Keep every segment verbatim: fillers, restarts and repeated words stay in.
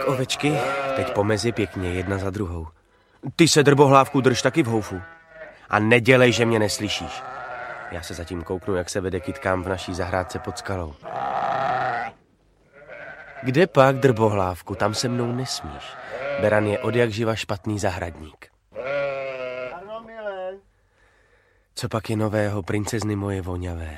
Tak, ovečky, teď pomezi pěkně, jedna za druhou. Ty se, drbohlávku, drž taky v houfu. A nedělej, že mě neslyšíš. Já se zatím kouknu, jak se vede kytkám v naší zahrádce pod skalou. Kde pak, drbohlávku, tam se mnou nesmíš. Beran je odjakživa špatný zahradník. Co pak je nového, princezny moje voňavé?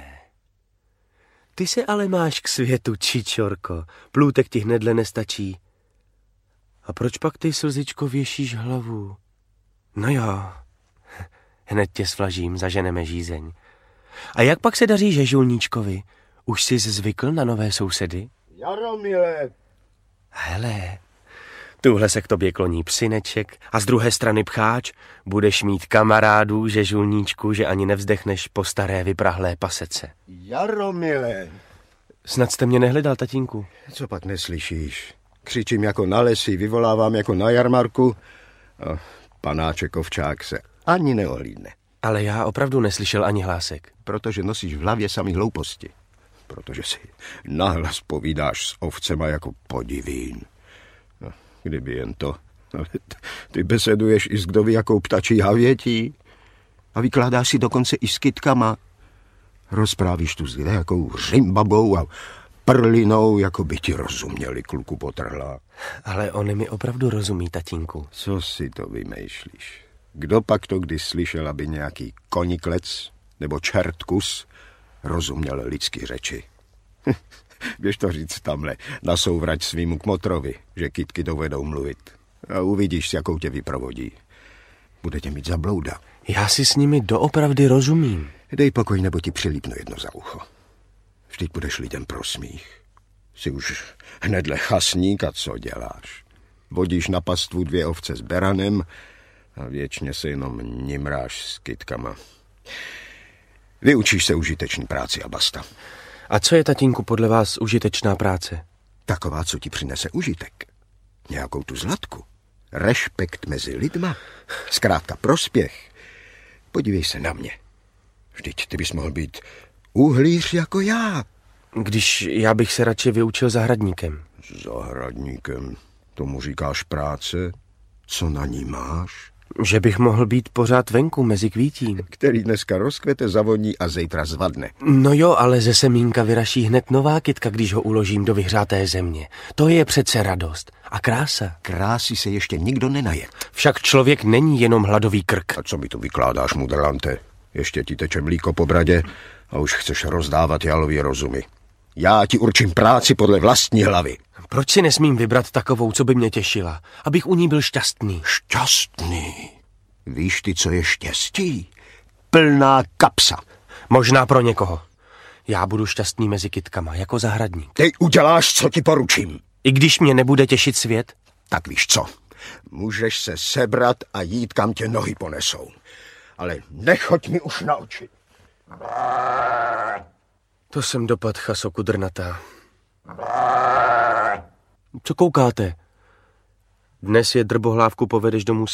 Ty se ale máš k světu, čičorko. Plůtek ti hnedle nestačí. A proč pak ty, slzičko, věšíš hlavu? No jo, hned tě svlažím, zaženeme žízeň. A jak pak se daří žežulníčkovi? Už jsi zvykl na nové sousedy? Jaromile. Hele, tuhle se k tobě kloní psyneček a z druhé strany pcháč. Budeš mít kamarádů, žežulníčku, že ani nevzdechneš po staré vyprahlé pasece. Jaromile. Snad jste mě nehledal, tatínku. Co pak neslyšíš? Křičím jako na lesy, vyvolávám jako na jarmarku. A panáček ovčák se ani neohlídne. Ale já opravdu neslyšel ani hlásek. Protože nosíš v hlavě samý hlouposti. Protože si nahlas povídáš s ovcema jako podivín. No, kdyby jen to. Ale ty beseduješ i s kdo ví jakou ptačí havětí. A vykládáš si dokonce i s kytkama. Rozprávíš tu s jakou řimbabou a prlinou, jako by ti rozuměli, kluku potrhla. Ale on mi opravdu rozumí, tatínku. Co si to vymýšlíš? Kdo pak to kdy slyšel, aby nějaký koniklec nebo čertkus rozuměl lidský řeči? Běž to říct tamhle, na souvrať svýmu kmotrovi, že kytky dovedou mluvit. A uvidíš, s jakou tě vyprovodí. Bude tě mít za blouda. Já si s nimi doopravdy rozumím. Dej pokoj, nebo ti přilípnu jedno za ucho. Vždyť budeš lidem pro smích. Jsi už hnedle chasník a co děláš? Vodíš na pastvu dvě ovce s beranem a věčně se jenom nimráš s kytkama. Vyučíš se užitečný práci a basta. A co je, tatínku, podle vás užitečná práce? Taková, co ti přinese užitek. Nějakou tu zlatku. Rešpekt mezi lidma. Zkrátka prospěch. Podívej se na mě. Vždyť ty bys mohl být uhlíř jako já. Když já bych se radši vyučil zahradníkem. Zahradníkem? Tomu říkáš práce? Co na ní máš? Že bych mohl být pořád venku mezi kvítím. Který dneska rozkvete, zavoní a zítra zvadne. No jo, ale ze semínka vyraší hned nová kytka, když ho uložím do vyhřáté země. To je přece radost. A krása. Krásy se ještě nikdo nenaje. Však člověk není jenom hladový krk. A co mi tu vykládáš, mudrlante? Ještě ti teče mlíko po bradě a už chceš rozdávat jalový rozumy. Já ti určím práci podle vlastní hlavy. Proč si nesmím vybrat takovou, co by mě těšila? Abych u ní byl šťastný. Šťastný? Víš ty, co je štěstí? Plná kapsa. Možná pro někoho. Já budu šťastný mezi kytkama, jako zahradník. Ty uděláš, co ti poručím. I když mě nebude těšit svět? Tak víš co? Můžeš se sebrat a jít, kam tě nohy ponesou. Ale nechoď mi už na oči. To jsem dopad, chaso kudrnatá. Co koukáte? Dnes je, drbohlávku, povedeš domů